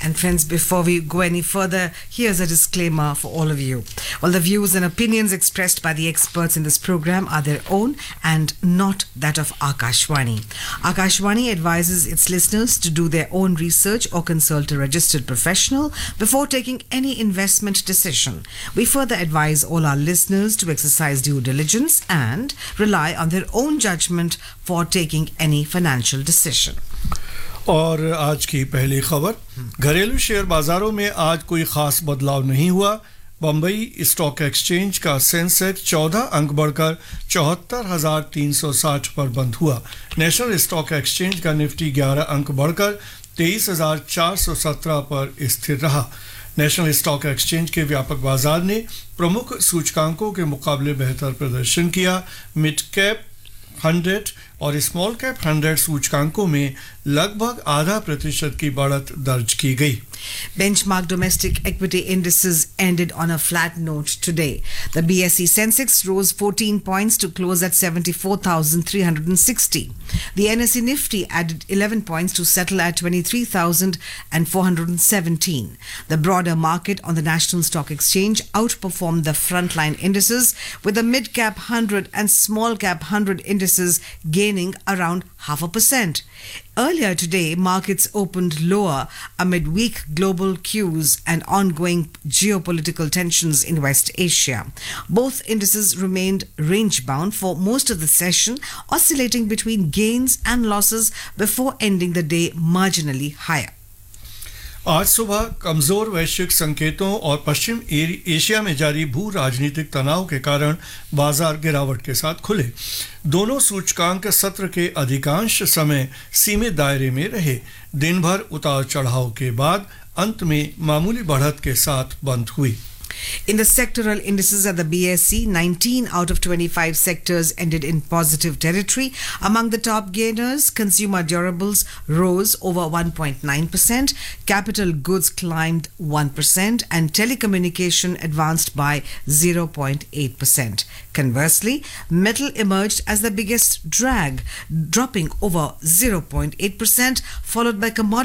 And friends, before we go any further, here's a disclaimer for all of you. Well, the views and opinions expressed by the experts in this program are their own and not that of Akashvani. Akashvani advises its listeners to do their own research or consult a registered professional before taking any investment decision. We further advise all our listeners to exercise due diligence and rely on their own judgment for taking any financial decision. और आज की पहली खबर, घरेलू share बाजारों में आज कोई खास बदलाव नहीं हुआ। बंबई स्टॉक एक्सचेंज का सेंसेक्स 14 अंक बढ़कर 74,360 पर बंद हुआ। नेशनल स्टॉक एक्सचेंज का निफ्टी 11 अंक बढ़कर 23,417 पर स्थिर रहा। नेशनल स्टॉक एक्सचेंज के व्यापक बाजार ने प्रमुख सूचकांकों के मुकाबले बेहतर प्रदर्शन किया। मिड कैप 100 और स्मॉल कैप 100 सूचकांकों में लगभग 0.5% की बढ़त दर्ज की गई। Benchmark domestic equity indices ended on a flat note today. The BSE Sensex rose 14 points to close at 74,360. The NSE Nifty added 11 points to settle at 23,417. The broader market on the National Stock Exchange outperformed the frontline indices, with the mid-cap 100 and small-cap 100 indices gaining around 0.5%. Earlier today, markets opened lower amid weak global cues and ongoing geopolitical tensions in West Asia. Both indices remained range-bound for most of the session, oscillating between gains and losses before ending the day marginally higher. आज सुबह कमजोर वैश्विक संकेतों और पश्चिम Asia में जारी भू राजनीतिक तनाव के कारण बाजार गिरावट के साथ खुले। दोनों सूचकांक सत्र के अधिकांश समय सीमित दायरे में रहे। दिन भर उतार चढ़ाव के बाद अंत में मामूली बढ़त के साथ बंद हुई। In the sectoral indices at the BSE, 19 out of 25 sectors ended in positive territory. Among the top gainers, consumer durables rose over 1.9%, capital goods climbed 1%, and telecommunication advanced by 0.8%. Conversely, metal emerged as the biggest drag, dropping over 0.8%, followed by commodities